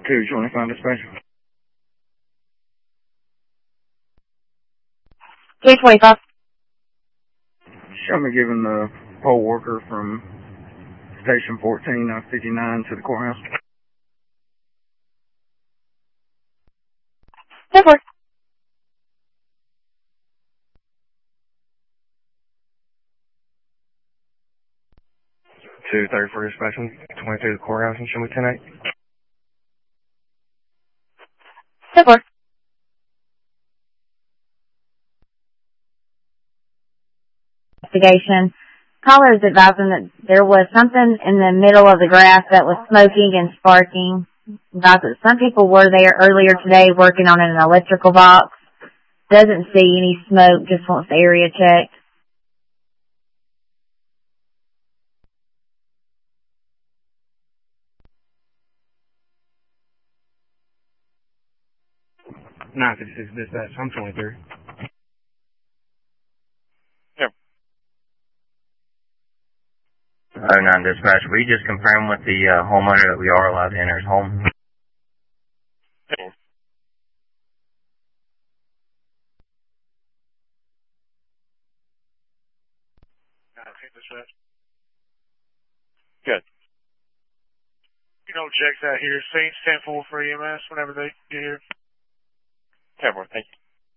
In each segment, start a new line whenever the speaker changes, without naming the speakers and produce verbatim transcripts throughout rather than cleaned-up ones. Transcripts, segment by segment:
two twenty-five dispatch.
two twenty-five.
Show me giving the poll worker from Station fourteen, uh, fifty-nine to the courthouse.
ten four.
two thirty-four dispatch, twenty-two to the courthouse, and show me ten eight.
ten four. Investigation. Caller is advising that there was something in the middle of the grass that was smoking and sparking. Advised that some people were there earlier today working on an electrical box. Doesn't see any smoke, just wants the area checked.
nine fifty-six dispatch, I'm twenty-three.
Yep.
oh nine dispatch, we just confirmed with the uh, homeowner that we are allowed to enter his home.
Yep. Good.
You know, checks out here. Saints ten four for E M S whenever they get here.
ten four, thank you.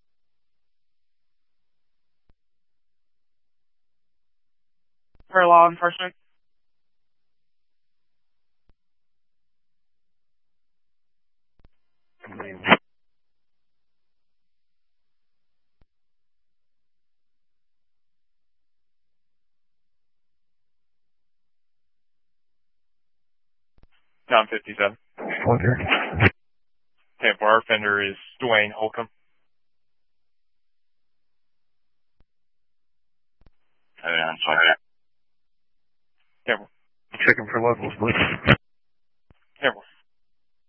For law enforcement.
nine fifty-seven.
Order.
ten four, our offender is Dwayne Holcomb.
oh nine, sorry.
ten four.
Checking for locals, please.
ten four.